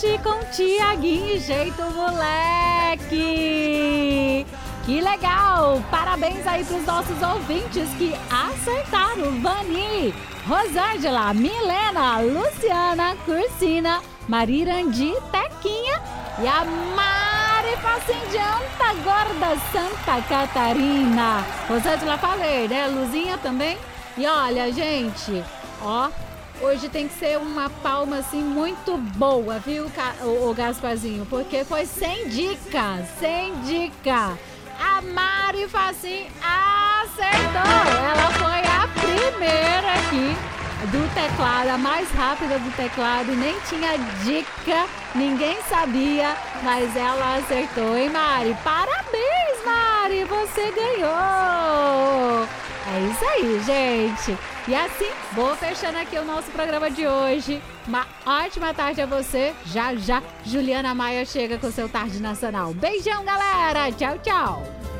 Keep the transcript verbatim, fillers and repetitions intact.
Cast com Tiaguinho e Jeito Moleque. Que legal! Parabéns aí pros nossos ouvintes que acertaram. Vani, Rosângela, Milena, Luciana, Cursina, Marirandi, Tequinha e a Mari Facindianta Gorda, Santa Catarina. Rosângela, falei, né? Luzinha também. E olha, gente, ó, hoje tem que ser uma palma assim muito boa, viu, o Gasparzinho? Porque foi sem dica, sem dica. A Mari Facim acertou. Ela foi a primeira aqui do teclado, a mais rápida do teclado. Nem tinha dica, ninguém sabia, mas ela acertou, hein, Mari? Parabéns, Mari, você ganhou. É isso aí, gente. E assim, vou fechando aqui o nosso programa de hoje. Uma ótima tarde a você. Já, já, Juliana Maia chega com seu Tarde Nacional. Beijão, galera. Tchau, tchau.